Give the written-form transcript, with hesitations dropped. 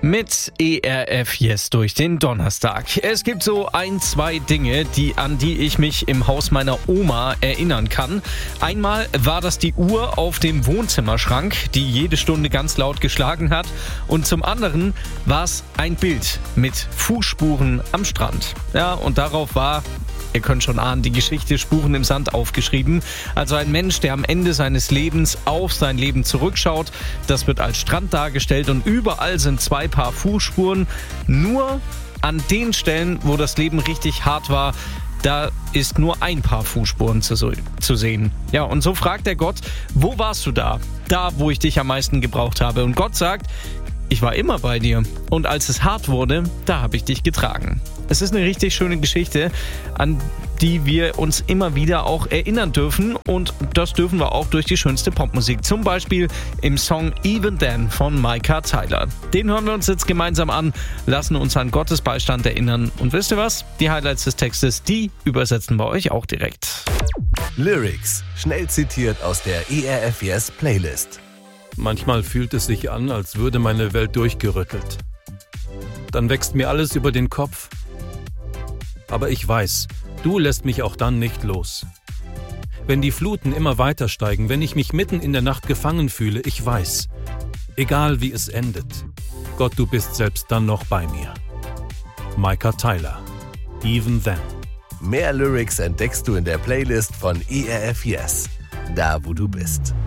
Mit ERF Yes durch den Donnerstag. Es gibt so 2 Dinge, an die ich mich im Haus meiner Oma erinnern kann. Einmal war das die Uhr auf dem Wohnzimmerschrank, die jede Stunde ganz laut geschlagen hat. Und zum anderen war es ein Bild mit Fußspuren am Strand. Ja, und darauf war, ihr könnt schon ahnen, die Geschichte Spuren im Sand aufgeschrieben. Also ein Mensch, der am Ende seines Lebens auf sein Leben zurückschaut. Das wird als Strand dargestellt und überall sind 2 Paar Fußspuren. Nur an den Stellen, wo das Leben richtig hart war, da ist nur ein Paar Fußspuren zu sehen. Ja, und so fragt er Gott, wo warst du da? Da, wo ich dich am meisten gebraucht habe. Und Gott sagt, ich war immer bei dir. Und als es hart wurde, da habe ich dich getragen. Es ist eine richtig schöne Geschichte, an die wir uns immer wieder auch erinnern dürfen. Und das dürfen wir auch durch die schönste Popmusik. Zum Beispiel im Song Even Then von Micah Tyler. Den hören wir uns jetzt gemeinsam an, lassen uns an Gottes Beistand erinnern. Und wisst ihr was? Die Highlights des Textes, die übersetzen wir euch auch direkt. Lyrics, schnell zitiert aus der ERF Yes Playlist. Manchmal fühlt es sich an, als würde meine Welt durchgerüttelt. Dann wächst mir alles über den Kopf. Aber ich weiß, du lässt mich auch dann nicht los. Wenn die Fluten immer weiter steigen, wenn ich mich mitten in der Nacht gefangen fühle, ich weiß, egal wie es endet, Gott, du bist selbst dann noch bei mir. Micah Tyler, Even Then. Mehr Lyrics entdeckst du in der Playlist von ERF Yes, da wo du bist.